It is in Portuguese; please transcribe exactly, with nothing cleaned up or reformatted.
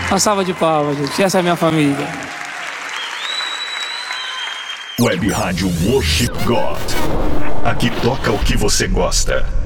Uma salva de palmas, gente. Essa é a minha família. Web Rádio Worship God. Aqui toca o que você gosta.